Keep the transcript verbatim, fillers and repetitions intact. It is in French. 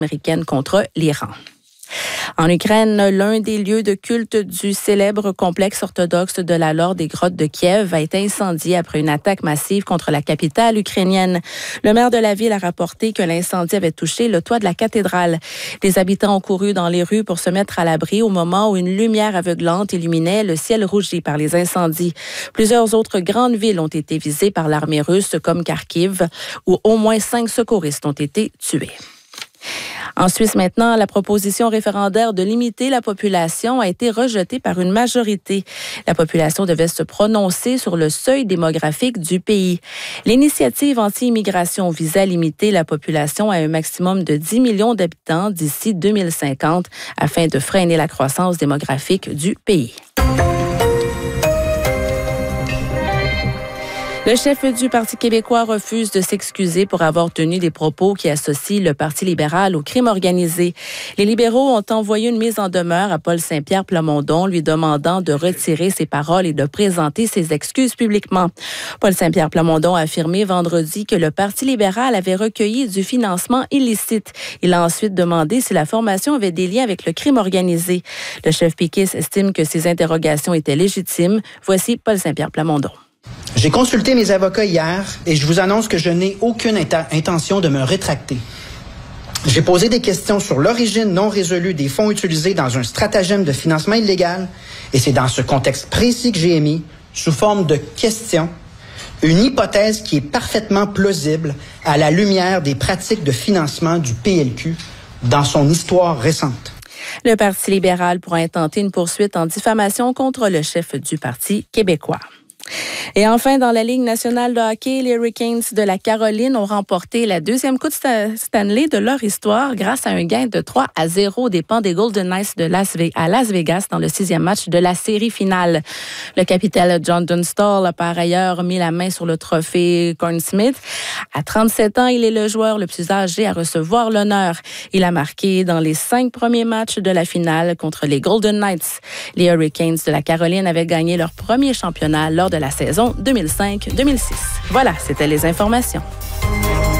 américaine contre l'Iran. En Ukraine, l'un des lieux de culte du célèbre complexe orthodoxe de la Laure des Grottes de Kiev a été incendié après une attaque massive contre la capitale ukrainienne. Le maire de la ville a rapporté que l'incendie avait touché le toit de la cathédrale. Les habitants ont couru dans les rues pour se mettre à l'abri au moment où une lumière aveuglante illuminait le ciel rougi par les incendies. Plusieurs autres grandes villes ont été visées par l'armée russe, comme Kharkiv, où au moins cinq secouristes ont été tués. En Suisse maintenant, la proposition référendaire de limiter la population a été rejetée par une majorité. La population devait se prononcer sur le seuil démographique du pays. L'initiative anti-immigration visait à limiter la population à un maximum de dix millions d'habitants d'ici deux mille cinquante afin de freiner la croissance démographique du pays. Le chef du Parti québécois refuse de s'excuser pour avoir tenu des propos qui associent le Parti libéral au crime organisé. Les libéraux ont envoyé une mise en demeure à Paul Saint-Pierre Plamondon, lui demandant de retirer ses paroles et de présenter ses excuses publiquement. Paul Saint-Pierre Plamondon a affirmé vendredi que le Parti libéral avait recueilli du financement illicite. Il a ensuite demandé si la formation avait des liens avec le crime organisé. Le chef péquiste estime que ces interrogations étaient légitimes. Voici Paul Saint-Pierre Plamondon. J'ai consulté mes avocats hier et je vous annonce que je n'ai aucune int- intention de me rétracter. J'ai posé des questions sur l'origine non résolue des fonds utilisés dans un stratagème de financement illégal et c'est dans ce contexte précis que j'ai émis, sous forme de questions, une hypothèse qui est parfaitement plausible à la lumière des pratiques de financement du P L Q dans son histoire récente. Le Parti libéral pourra intenter une poursuite en diffamation contre le chef du Parti québécois. Et enfin, dans la Ligue nationale de hockey, les Hurricanes de la Caroline ont remporté la deuxième Coupe Stanley de leur histoire grâce à un gain de trois à zéro des dépens des Golden Knights de Las Vegas, à Las Vegas dans le sixième match de la série finale. Le capitaine John Dunstall a par ailleurs mis la main sur le trophée Conn Smythe. À trente-sept ans, il est le joueur le plus âgé à recevoir l'honneur. Il a marqué dans les cinq premiers matchs de la finale contre les Golden Knights. Les Hurricanes de la Caroline avaient gagné leur premier championnat lors de la saison deux mille cinq deux mille six. Voilà, c'était les informations.